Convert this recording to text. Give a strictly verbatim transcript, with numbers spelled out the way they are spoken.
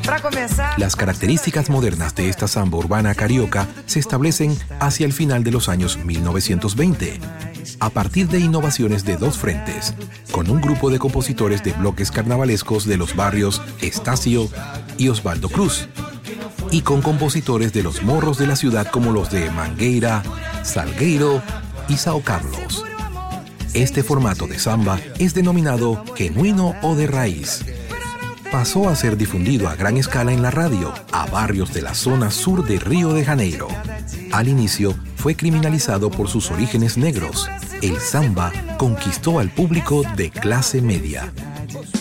Las características modernas de esta samba urbana carioca se establecen hacia el final de los años mil novecientos veinte, a partir de innovaciones de dos frentes, con un grupo de compositores de bloques carnavalescos de los barrios Estacio y Osvaldo Cruz, y con compositores de los morros de la ciudad como los de Mangueira, Salgueiro y Sao Carlos. Este formato de samba es denominado genuino o de raíz. Pasó a ser difundido a gran escala en la radio, a barrios de la zona sur de Río de Janeiro. Al inicio, fue criminalizado por sus orígenes negros. El samba conquistó al público de clase media.